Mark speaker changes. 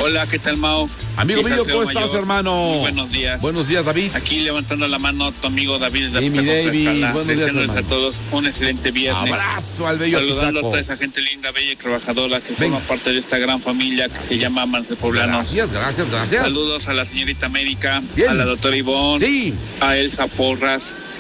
Speaker 1: Hola, ¿qué tal, Mao?
Speaker 2: Amigo mío, ¿cómo estás, hermano?
Speaker 1: Muy buenos días.
Speaker 2: Buenos días, David.
Speaker 1: Aquí levantando la mano tu amigo David.
Speaker 2: Sí, mi David. Buenos días,
Speaker 1: hermano. A todos un excelente viernes.
Speaker 2: Abrazo al bello
Speaker 1: Saludando
Speaker 2: Pisaco.
Speaker 1: a toda esa gente linda, bella y trabajadora que forma parte de esta gran familia que se llama Amantes Poblanos.
Speaker 2: Gracias.
Speaker 1: Saludos a la señorita América,
Speaker 2: Bien.
Speaker 1: a la doctora Ivonne,
Speaker 2: Sí.
Speaker 1: a Elsa Porras,